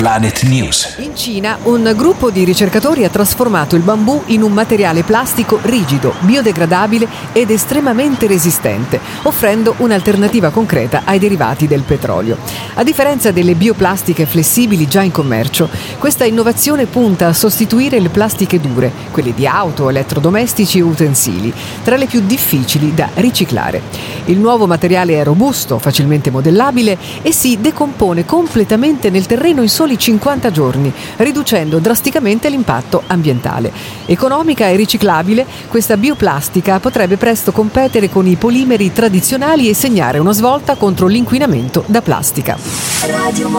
Planet News. In Cina, un gruppo di ricercatori ha trasformato il bambù in un materiale plastico rigido, biodegradabile ed estremamente resistente, offrendo un'alternativa concreta ai derivati del petrolio. A differenza delle bioplastiche flessibili già in commercio, questa innovazione punta a sostituire le plastiche dure, quelle di auto, elettrodomestici e utensili, tra le più difficili da riciclare. Il nuovo materiale è robusto, facilmente modellabile e si decompone completamente nel terreno in soli 50 giorni, riducendo drasticamente l'impatto ambientale. Economica e riciclabile, questa bioplastica potrebbe presto competere con i polimeri tradizionali e segnare una svolta contro l'inquinamento da plastica.